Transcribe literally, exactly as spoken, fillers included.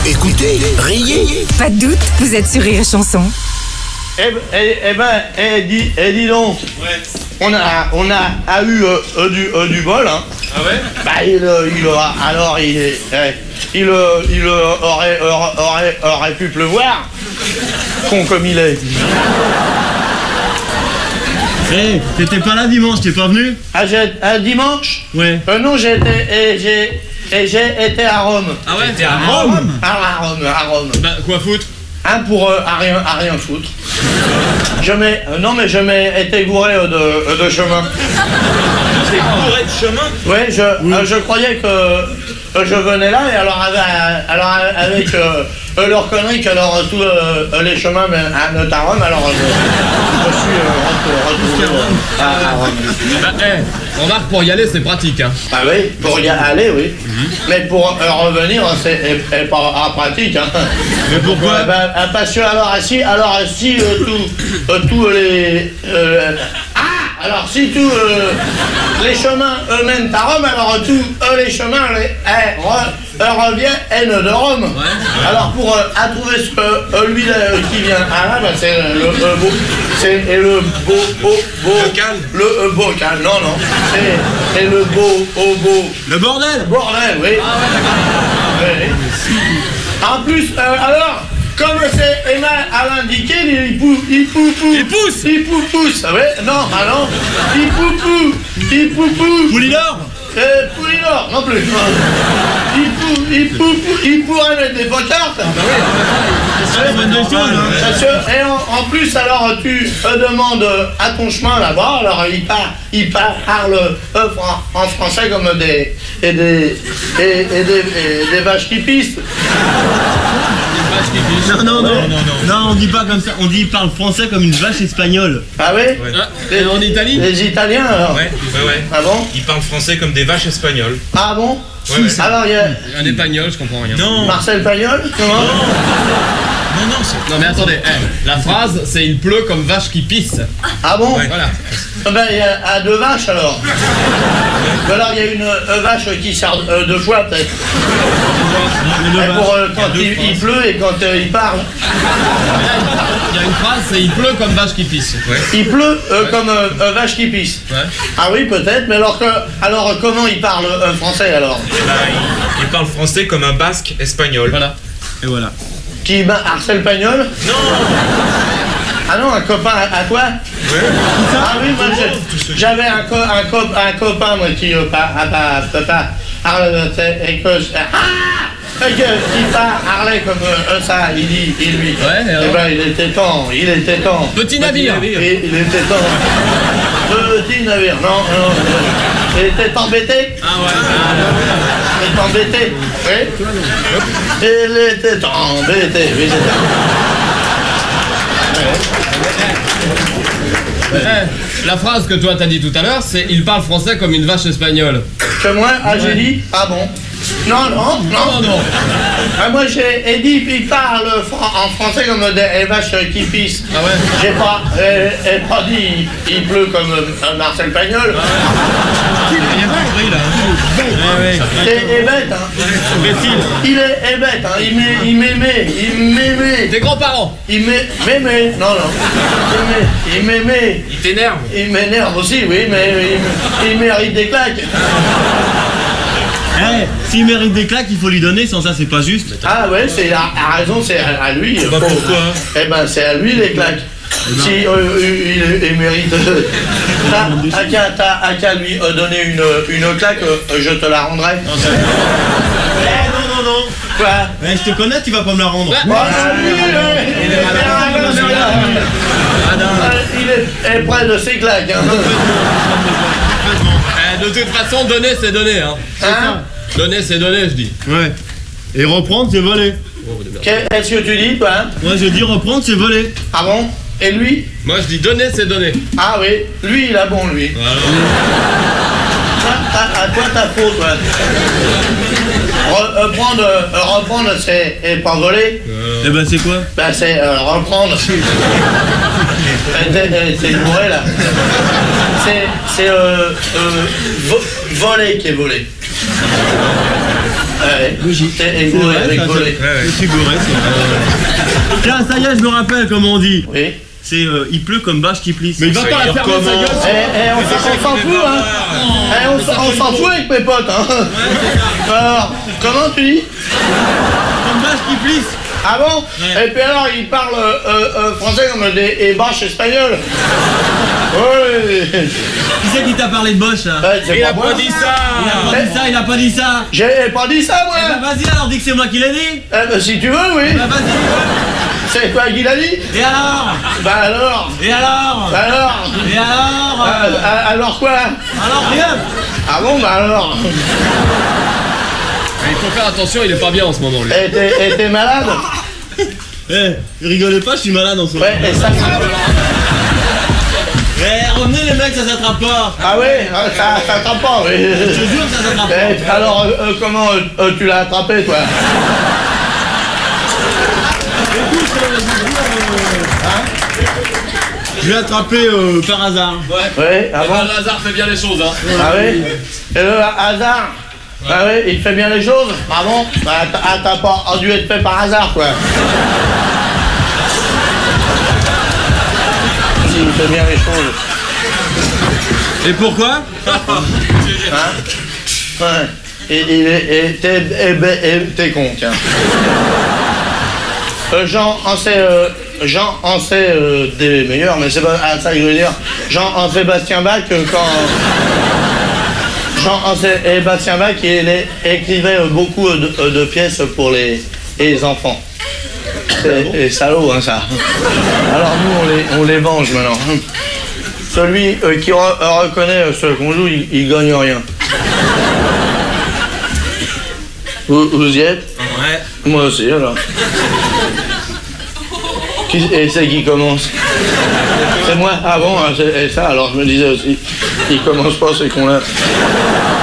Écoutez, riez. Pas de doute, vous êtes sur Rire et Chanson. Eh, eh, eh ben, eh, dis, eh, dis donc, Ouais. on a, on a, a eu euh, euh, du, euh, du bol, hein. Ah ouais? Bah, il, euh, il aura, alors, il, eh, il, euh, il euh, aurait, aurait, aurait, aurait pu pleuvoir, con comme il est. Eh, hey, t'étais pas là dimanche, t'es pas venu? Ah, j'ai, ah, dimanche? Ouais. Euh, non, j'ai été, eh, j'ai, eh, j'ai été à Rome. Ah ouais? T'es à Rome? Rome? Ah, à Rome, à Rome. Bah, quoi foutre? Un pour euh, à rien, à rien foutre. Je m'ai, euh, non mais je m'ai été gouré euh, de, euh, de chemin. T'es bourré de chemin? Ouais, je, euh, je croyais que euh, je venais là et alors avec, alors avec euh, euh, leur connerie que alors tous euh, les chemins mènent à à Rome, alors euh, je, je suis euh, retrouvé euh, à, à Rome. Bah, eh, remarque, pour y aller, c'est pratique, hein. Ah oui, pour y aller, oui. Mais pour euh, revenir, c'est est, est pas ah, pratique, hein. Mais pourquoi? Ouais, bah, ah, parce que alors si, alors si euh, tout, euh, tous les euh, ah, alors si tous euh, les chemins euh, mènent à Rome, alors tous euh, les chemins les, eh, re, euh, reviennent de Rome. Ouais. Alors pour euh, à trouver ce que euh, lui euh, qui vient à là, bah, c'est le euh, beau, c'est et le beau, beau, beau, Bocal. le euh, bocal, non non, c'est et le beau, au beau. Le bordel! Bordel, oui. Oui. En plus, euh, alors, comme c'est Emma à l'indiqué, il pou, il pou, pou, Il pousse. il pou, pousse, ah ouais, non, ah non, il pou, pou, il pou, pou, Poulinor! euh, Poulinor, non plus. Il pou, il pou, pou, il pourrait mettre des pancartes. C'est une bonne chose, hein. Parce que, et en, en plus, alors tu euh, demandes à ton chemin là-bas, alors il part, il parle euh, fran- en français comme des et des et, et des, et des vaches qui pissent. Non, non, non, non, non. non, on dit pas comme ça, on dit il parle français comme une vache espagnole. Ah oui? Ah, et en Italie? Les Italiens alors? Ouais, ouais, ouais. Ah bon? Ils parlent français comme des vaches espagnoles. Ah bon? Ouais, ouais. Alors il y a Un espagnol, je comprends rien. Non, Marcel Pagnol? Comment? non, non, c'est... Non mais attendez, eh, la phrase c'est il pleut comme vache qui pisse. Ah bon? Ouais. Voilà. Ah ben il y a ah, deux vaches alors. Ou alors il y a une euh, vache qui sert euh, deux fois peut-être. Et pour euh, quand il, il pleut et quand euh, il parle. Il y a une phrase, c'est il pleut comme vache qui pisse. Ouais. Il pleut euh, Ouais. comme euh, euh, vache qui pisse. Ouais. Ah oui, peut-être, mais alors que, alors euh, comment il parle euh, français alors? Bah, ils, ils parlent français comme un basque espagnol. Voilà. Et voilà. Qui ben, Marcel Pagnol? Non. Ah non, un copain à, à toi? Ouais. Ah oui, moi j'ai- j'avais un, co un, co un copain moi qui euh, pas, ah, pas, pas, pas, ah, c'est- et que ah, et que, qui pas parlait comme euh, ça, il dit, il lui. Ouais, et Eh alors ben il était temps, il était temps. Petit navire. Et il était temps. Petit navire, non, non. Il était embêté. Ah ouais. Il est embêté, oui. Il était embêté, oui, c'est ça. Eh, la phrase que toi t'as dit tout à l'heure, c'est il parle français comme une vache espagnole. Que moi, ah j'ai dit, ah bon. Non, non, non, Non, non. Ah, moi j'ai dit, il parle fran- en français comme des vaches qui pissent. Ah ouais. J'ai pas, euh, euh, pas dit, il, il pleut comme euh, Marcel Pagnol. Il a rien compris là. Ouais, ouais. C'est est bête, hein. Imbécile. Il est, est bête, hein. Il m'aimait, il m'aimait, il m'aimait. Tes grands-parents. Il m'aimait, m'aimait, non, non. Il m'aimait, il m'aimait. Ils t'énervent. Il m'énerve aussi, oui, mais il, il mérite des claques. Eh, s'il mérite des claques, il faut lui donner, sans ça c'est pas juste. Ah ouais, c'est à, à raison, c'est à, à lui. Bah, Faut- pourquoi? Eh ben c'est à lui les claques. Si euh, il, il mérite. T'as à qu'à t'as à qu'à lui euh, donner une, une claque, euh, je te la rendrai. Non, non, non, non. Quoi? Eh, je te connais, tu vas pas me la rendre. Voilà, lui, il est- il est malin, celui-là. Il est, est près de ses claques. Hein. Eh, de toute façon, donner c'est donner, hein. Hein? Donner c'est donner, je dis. Ouais. Et reprendre, c'est voler. Qu'est-ce que tu dis, toi? Hein? Moi je dis reprendre, c'est voler. Ah bon? Et lui? Moi je dis donner c'est donner. Ah oui, lui il a bon lui. Voilà. À, à toi ta faute, ouais. Re- reprendre, euh, reprendre c'est et pas voler. Euh, Eh ben c'est quoi? Ben c'est euh, reprendre. C'est c'est bourré là. C'est c'est euh, euh, vo- voler qui est volé. Ouais. Logique. Et, et C'est Gaulet, vrai, avec ça, Gaulet. c'est- Je suis Gaulet, c'est vrai. Tiens, ça y est, je me rappelle comment on dit. Oui. C'est euh, il pleut comme bâche qui plisse. Mais il va pas la fermer sa gueule. Eh, eh, on s'en on s'en fout, hein. Eh, on s'en on s'en fout avec mes potes, hein. Alors, comment tu dis? Comme bâche qui plisse. Ah bon? Ouais. Et puis alors, ils parlent euh, euh, français comme des et bâches espagnoles. Oui. Qui c'est qui t'a parlé de Bosch là? Ouais, c'est Il pas a moi. pas dit Il a ça. pas dit ça, il a pas dit ça. J'ai pas dit ça, moi. Eh ben vas-y alors, dis que c'est moi qui l'ai dit. Eh ben, si tu veux, oui. Bah vas-y. C'est toi qui l'as dit? Et alors? Bah alors? Et alors? Bah alors? Et alors? Ah, euh, ah, alors quoi? Alors rien. Ah bon, bah alors? Il faut faire attention, il est pas bien en ce moment lui. Et t'es et t'es malade? Eh, rigolez pas, je suis malade en ce moment. Ouais, et ça frappe? Eh, revenez les mecs, ça s'attrape pas. Ah ouais, ça ça t'attrape pas, oui. Je te jure que ça s'attrape Eh, pas. alors, euh, euh, comment euh, euh, tu l'as attrapé, toi? Je l'ai attrapé euh, par hasard. Ouais, ah Eh bon? ben, le hasard fait bien les choses, hein. Ah oui? Et le hasard? Ah oui, il fait bien les choses? Ah bon? Bah, t'as ah, t'as pas dû être fait par hasard, quoi. Si, il fait bien les choses. Et pourquoi? Hein? Ouais. Et, il est- et t'es et, ben- et t'es con, tiens. Euh, Jean en sait, euh, Jean en sait euh, des meilleurs, mais c'est pas à ça que je veux dire. Jean en Sébastien Bach, euh, quand Jean en Sébastien Bach, il est- écrivait euh, beaucoup euh, de, euh, de pièces pour les, les enfants. C'est c'est salaud, hein, ça. Alors nous, on les, on les venge maintenant. Celui euh, qui re- euh, reconnaît euh, ce qu'on joue, il, il gagne rien. Vous, vous y êtes? Ouais. Moi aussi, alors. Qui, et c'est qui commence? C'est moi? Ah bon, hein, c'est- et ça, alors je me disais aussi, il commence pas, c'est qu'on l'a.